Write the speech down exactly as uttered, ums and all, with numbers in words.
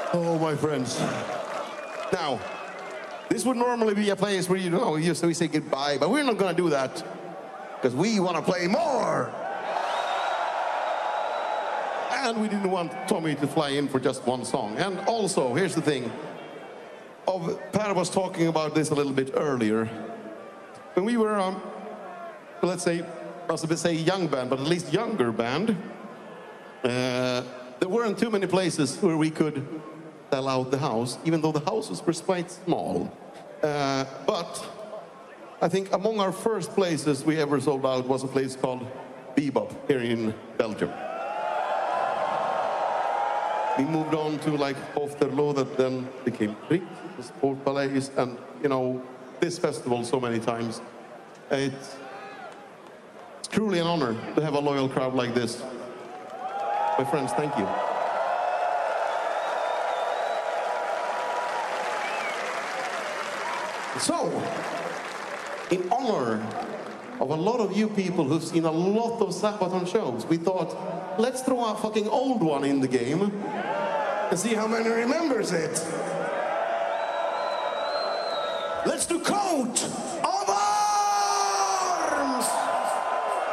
Oh, my friends. Now, this would normally be a place where, you know, you so we say goodbye, but we're not gonna do that, because we want to play more. And we didn't want Tommy to fly in for just one song. And also, here's the thing. Of, Per was talking about this a little bit earlier. When we were, um, let's say, I was going to say young band, but at least younger band, uh, there weren't too many places where we could sell out the house, even though the houses were quite small. Uh, but I think among our first places we ever sold out was a place called Bebop here in Belgium. We moved on to like Hofterlo, that then became Rick, the Sport Palais, and you know, this festival so many times. It's, it's truly an honor to have a loyal crowd like this. My friends, thank you. So, in honor of a lot of you people who've seen a lot of Sabaton shows, we thought, let's throw a fucking old one in the game and see how many remembers it. Let's do Code!